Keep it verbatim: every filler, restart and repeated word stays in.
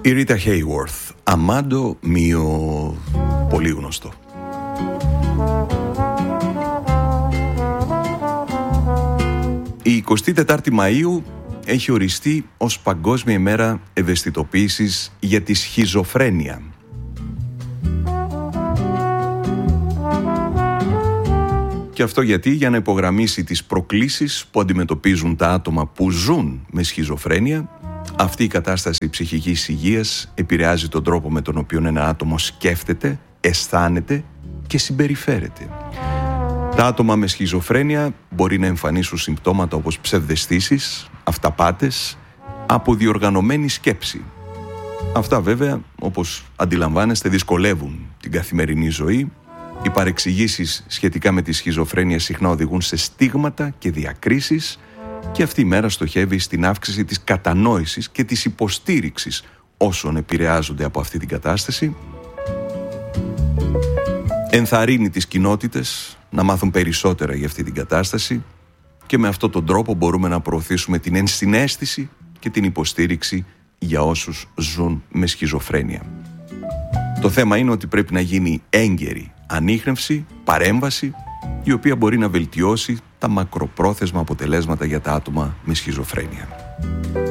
Η Ρίτα Hayworth, Αμάντο Μίο, πολύ γνωστό. Η εικοστή τετάρτη Μαΐου έχει οριστεί ως Παγκόσμια ημέρα ευαισθητοποίησης για τη σχιζοφρένεια. Και αυτό γιατί, για να υπογραμμίσει τις προκλήσεις που αντιμετωπίζουν τα άτομα που ζουν με σχιζοφρένεια, αυτή η κατάσταση ψυχικής υγείας επηρεάζει τον τρόπο με τον οποίο ένα άτομο σκέφτεται, αισθάνεται και συμπεριφέρεται. Τα άτομα με σχιζοφρένεια μπορεί να εμφανίσουν συμπτώματα όπως ψευδαισθήσεις, αυταπάτες, αποδιοργανωμένη σκέψη. Αυτά βέβαια, όπως αντιλαμβάνεστε, δυσκολεύουν την καθημερινή ζωή. Οι παρεξηγήσεις σχετικά με τη σχιζοφρένεια συχνά οδηγούν σε στίγματα και διακρίσεις και αυτή η μέρα στοχεύει στην αύξηση της κατανόησης και της υποστήριξης όσων επηρεάζονται από αυτή την κατάσταση. Ενθαρρύνει τις κοινότητες να μάθουν περισσότερα για αυτή την κατάσταση και με αυτόν τον τρόπο μπορούμε να προωθήσουμε την ενσυναίσθηση και την υποστήριξη για όσους ζουν με σχιζοφρένεια. Το θέμα είναι ότι πρέπει να γίνει έγκαιρη ανίχνευση, παρέμβαση, η οποία μπορεί να βελτιώσει τα μακροπρόθεσμα αποτελέσματα για τα άτομα με σχιζοφρένεια.